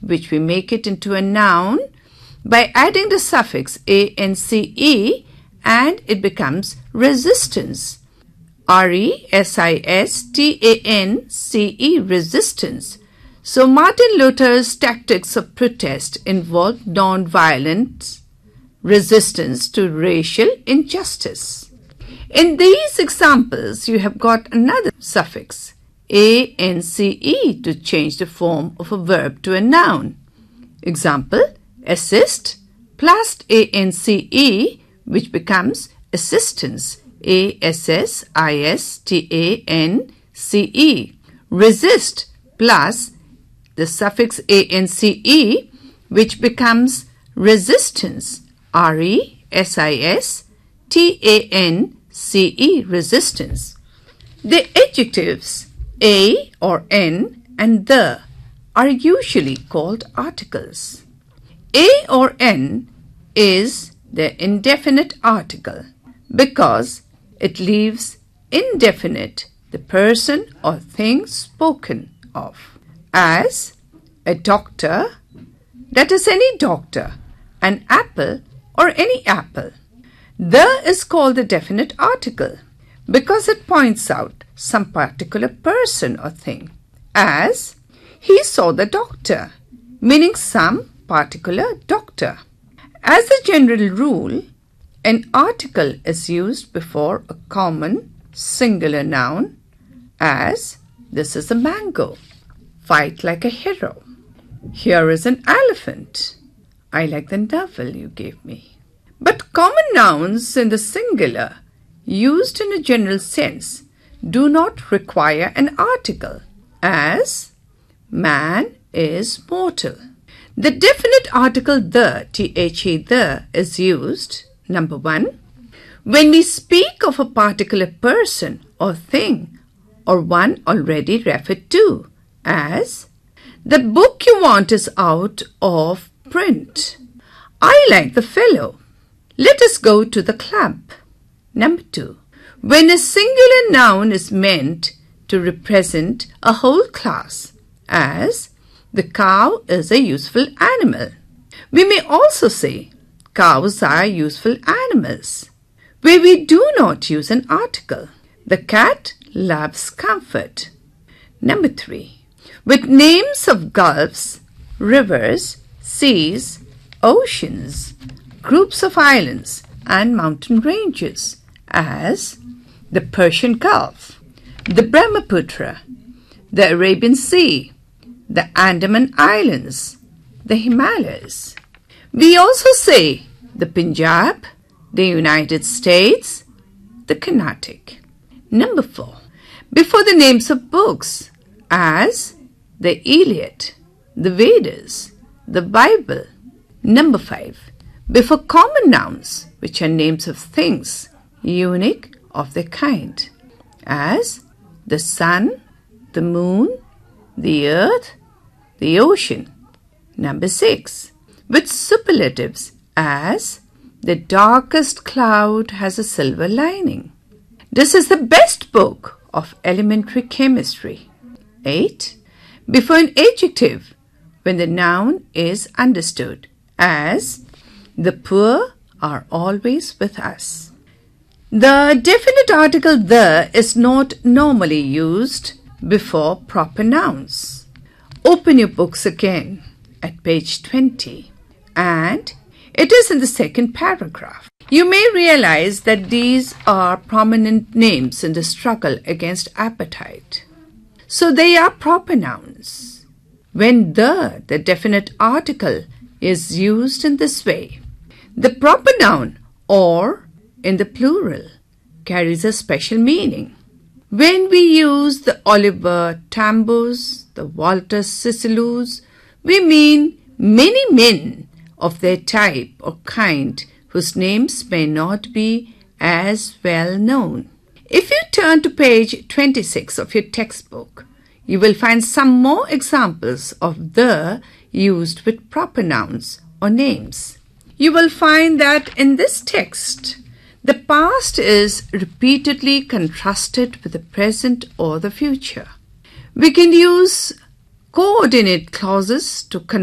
which we make it into a noun by adding the suffix ance, and it becomes resistance. R-E-S-I-S-T-A-N-C-E, resistance. So Martin Luther's tactics of protest involved non-violent resistance to racial injustice. In these examples, you have got another suffix, ance, to change the form of a verb to a noun. Example, assist plus ance, which becomes assistance, A-S-S-I-S-T-A-N-C-E. Resist plus the suffix ance, which becomes resistance, R-E-S-I-S-T-A-N-C-E, resistance. The adjectives a or n and the are usually called articles. A or n is the indefinite article because it leaves indefinite the person or thing spoken of, as a doctor, that is any doctor, an apple or any apple. The is called the definite article because it points out some particular person or thing, as he saw the doctor, meaning some particular doctor. As a general rule, an article is used before a common singular noun, as this is a mango, fight like a hero. Here is an elephant, I like the novel you gave me. But common nouns in the singular, used in a general sense, do not require an article, as man is mortal. The definite article the, the, the, is used, number 1, when we speak of a particular person or thing or one already referred to, as the book you want is out of print. I like the fellow. Let us go to the club. Number 2, when a singular noun is meant to represent a whole class, as the cow is a useful animal. We may also say cows are useful animals, where we do not use an article. The cat loves comfort. Number 3, with names of gulfs, rivers, seas, oceans, groups of islands and mountain ranges, as the Persian Gulf, the Brahmaputra, the Arabian Sea, the Andaman Islands, the Himalayas. We also say the Punjab, the United States, the Carnatic. Number 4, before the names of books, as the Iliad, the Vedas, the Bible. Number 5, before common nouns, which are names of things, unique of their kind, as the sun, the moon, the earth, the ocean. Number 6, with superlatives, as the darkest cloud has a silver lining. This is the best book of elementary chemistry. 8, before an adjective, when the noun is understood, as the poor are always with us. The definite article the is not normally used before proper nouns. Open your books again at page 20, and it is in the second paragraph. You may realize that these are prominent names in the struggle against apartheid. So they are proper nouns. When the definite article is used in this way, the proper noun, or in the plural, carries a special meaning. When we use the Oliver Tambos, the Walter Cicillos, we mean many men of their type or kind whose names may not be as well known. If you turn to page 26 of your textbook, you will find some more examples of the used with proper nouns or names. You will find that in this text, the past is repeatedly contrasted with the present or the future. We can use coordinate clauses to